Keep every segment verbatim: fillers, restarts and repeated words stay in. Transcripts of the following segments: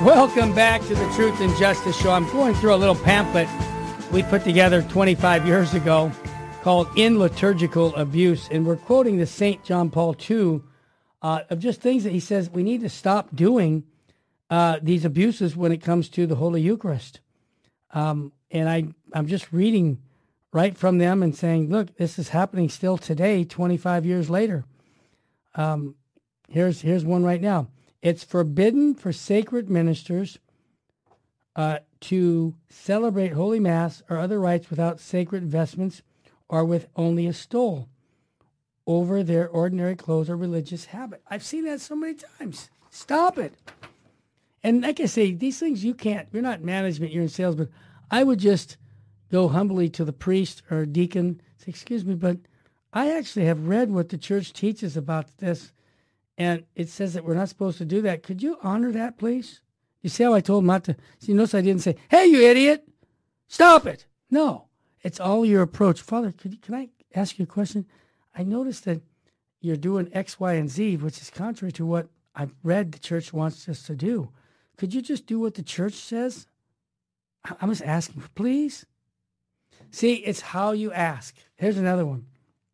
Welcome back to the Truth and Justice Show. I'm going through a little pamphlet we put together twenty-five years ago called In Liturgical Abuse, and we're quoting the Saint John Paul the Second uh, of just things that he says we need to stop doing uh, these abuses when it comes to the Holy Eucharist. Um, and I, I'm just reading right from them and saying, look, this is happening still today, twenty-five years later. Um, here's here's one right now. It's forbidden for sacred ministers uh, to celebrate Holy Mass or other rites without sacred vestments or with only a stole over their ordinary clothes or religious habit. I've seen that so many times. Stop it. And like I say, these things you can't, you're not management, you're in sales, but I would just go humbly to the priest or deacon, say, excuse me, but I actually have read what the church teaches about this. And it says that we're not supposed to do that. Could you honor that, please? You see how I told him not to? See, notice I didn't say, hey, you idiot, stop it. No, it's all your approach. Father, could you, can I ask you a question? I noticed that you're doing X, Y, and Z, which is contrary to what I've read the church wants us to do. Could you just do what the church says? I'm just asking, please. See, it's how you ask. Here's another one.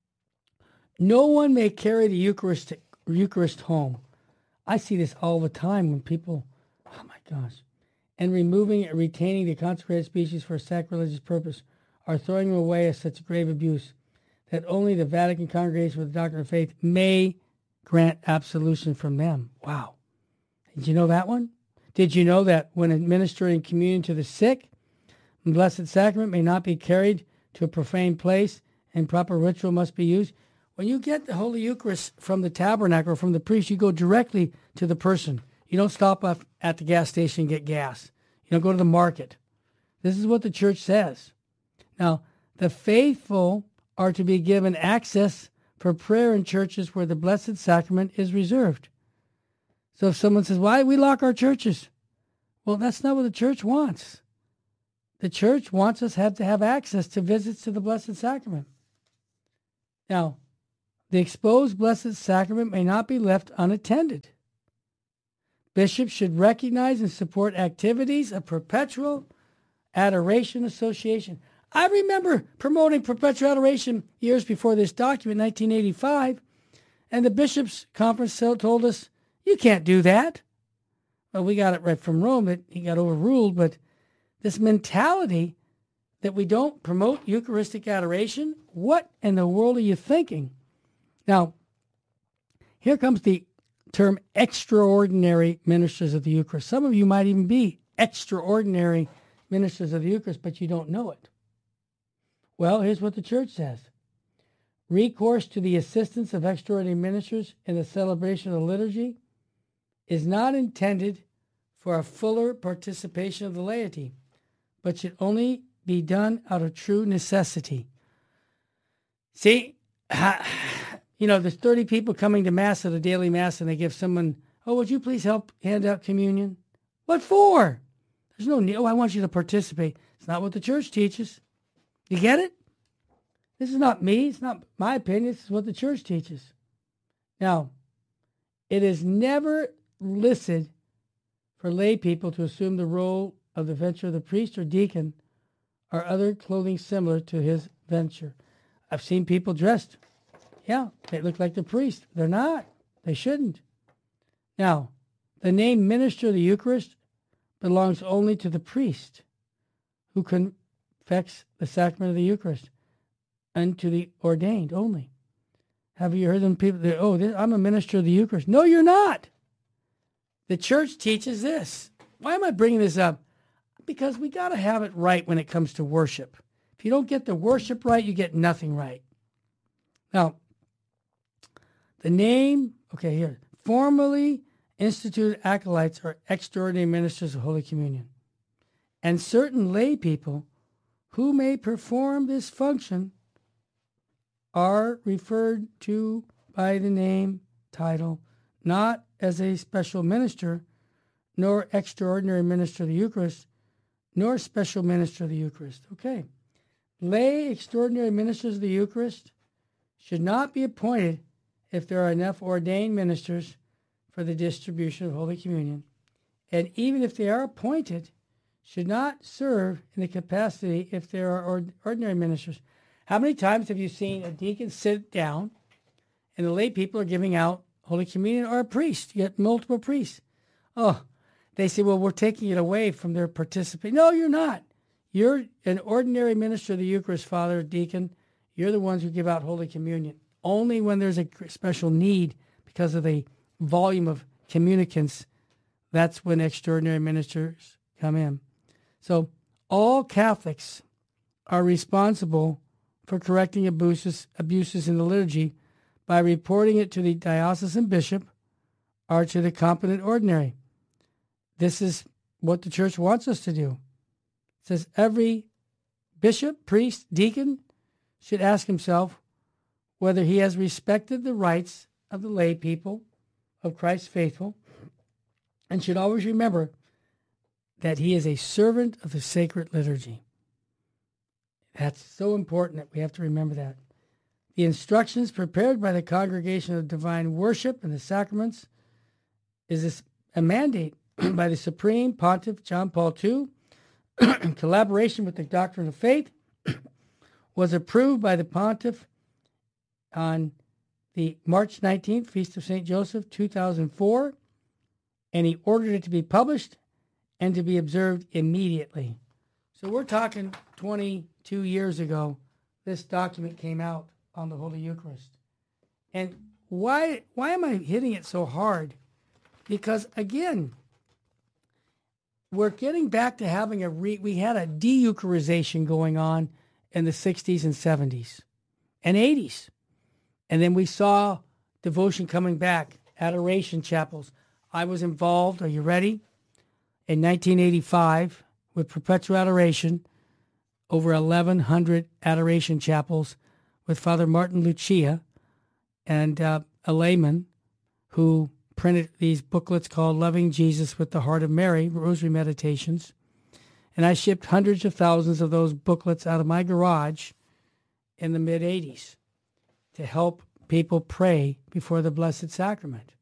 No one may carry the Eucharist Eucharist home. I see this all the time when people, oh my gosh, and removing and retaining the consecrated species for a sacrilegious purpose are throwing them away as such grave abuse that only the Vatican Congregation for the Doctrine of Faith may grant absolution from them. Wow. Did you know that one? Did you know that when administering communion to the sick, the Blessed Sacrament may not be carried to a profane place and proper ritual must be used? When you get the Holy Eucharist from the tabernacle or from the priest, you go directly to the person. You don't stop up at the gas station and get gas. You don't go to the market. This is what the church says. Now, the faithful are to be given access for prayer in churches where the Blessed Sacrament is reserved. So if someone says, why do we lock our churches? Well, that's not what the church wants. The church wants us have to have access to visits to the Blessed Sacrament. Now, the exposed Blessed Sacrament may not be left unattended. Bishops should recognize and support activities of perpetual adoration association. I remember promoting perpetual adoration years before this document, nineteen eighty-five, and the Bishops' Conference told us, you can't do that. Well, we got it right from Rome that he got overruled, but this mentality that we don't promote Eucharistic adoration, what in the world are you thinking? Now, here comes the term extraordinary ministers of the Eucharist. Some of you might even be extraordinary ministers of the Eucharist, but you don't know it. Well, here's what the church says. Recourse to the assistance of extraordinary ministers in the celebration of the liturgy is not intended for a fuller participation of the laity, but should only be done out of true necessity. See, you know, there's thirty people coming to Mass at a daily Mass, and they give someone, oh, would you please help hand out communion? What for? There's no need. Oh, I want you to participate. It's not what the church teaches. You get it? This is not me. It's not my opinion. This is what the church teaches. Now, it is never licit for lay people to assume the role of the venture of the priest or deacon or other clothing similar to his venture. I've seen people dressed. Yeah, they look like the priest. They're not. They shouldn't. Now, the name minister of the Eucharist belongs only to the priest who confects the sacrament of the Eucharist and to the ordained only. Have you heard them people that, oh, this, I'm a minister of the Eucharist. No, you're not. The church teaches this. Why am I bringing this up? Because we got to have it right when it comes to worship. If you don't get the worship right, you get nothing right. Now, the name, okay, here, formally instituted acolytes are extraordinary ministers of Holy Communion. And certain lay people who may perform this function are referred to by the name, title, not as a special minister, nor extraordinary minister of the Eucharist, nor special minister of the Eucharist. Okay. Lay extraordinary ministers of the Eucharist should not be appointed if there are enough ordained ministers for the distribution of Holy Communion, and even if they are appointed, should not serve in the capacity if there are ord- ordinary ministers. How many times have you seen a deacon sit down and the lay people are giving out Holy Communion, or a priest? You get multiple priests. Oh, they say, well, we're taking it away from their participation. No, you're not. You're an ordinary minister of the Eucharist, Father, deacon. You're the ones who give out Holy Communion. Only when there's a special need because of the volume of communicants, that's when extraordinary ministers come in. So all Catholics are responsible for correcting abuses, abuses in the liturgy by reporting it to the diocesan bishop or to the competent ordinary. This is what the church wants us to do. It says every bishop, priest, deacon should ask himself whether he has respected the rights of the lay people, of Christ's faithful, and should always remember that he is a servant of the sacred liturgy. That's so important that we have to remember that. The instructions prepared by the Congregation of Divine Worship and the Sacraments is this, a mandate by the Supreme Pontiff John Paul the Second in collaboration with the Doctrine of Faith, was approved by the Pontiff on the March nineteenth, Feast of Saint Joseph, two thousand four, and he ordered it to be published and to be observed immediately. So we're talking twenty-two years ago, this document came out on the Holy Eucharist. And why why am I hitting it so hard? Because, again, we're getting back to having a, re, we had a de-Eucharization going on in the sixties and seventies and eighties. And then we saw devotion coming back, adoration chapels. I was involved, are you ready? In nineteen eighty-five, with perpetual adoration, over eleven hundred adoration chapels with Father Martin Lucia and uh, a layman who printed these booklets called Loving Jesus with the Heart of Mary, Rosary Meditations. And I shipped hundreds of thousands of those booklets out of my garage in the mid-eighties to help people pray before the Blessed Sacrament.